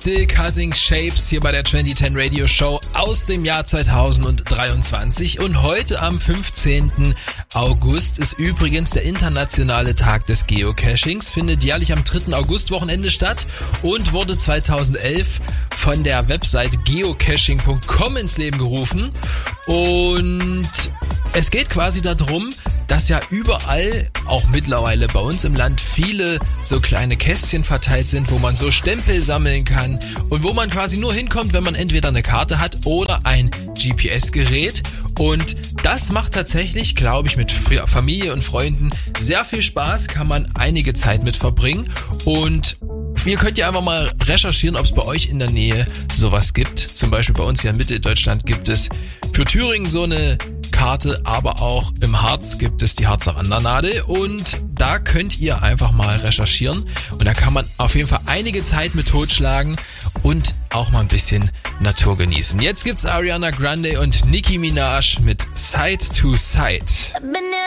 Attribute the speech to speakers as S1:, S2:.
S1: Still Cutting Shapes hier bei der 2010 Radio Show aus dem Jahr 2023. Und heute am 15. August ist übrigens der internationale Tag des Geocachings, findet jährlich am 3. August-Wochenende statt und wurde 2011 von der Website geocaching.com ins Leben gerufen. Und es geht quasi darum, dass ja überall, auch mittlerweile bei uns im Land, viele so kleine Kästchen verteilt sind, wo man so Stempel sammeln kann und wo man quasi nur hinkommt, wenn man entweder eine Karte hat oder ein GPS-Gerät. Und das macht tatsächlich, glaube ich, mit Familie und Freunden sehr viel Spaß, kann man einige Zeit mit verbringen. Und ihr könnt ja einfach mal recherchieren, ob es bei euch in der Nähe sowas gibt. Zum Beispiel bei uns hier in Mitteldeutschland gibt es für Thüringen so eine Karte, aber auch im Harz gibt es die Harzer Wandernadel und da könnt ihr einfach mal recherchieren und da kann man auf jeden Fall einige Zeit mit totschlagen und auch mal ein bisschen Natur genießen. Jetzt gibt's Ariana Grande und Nicki Minaj mit Side to Side.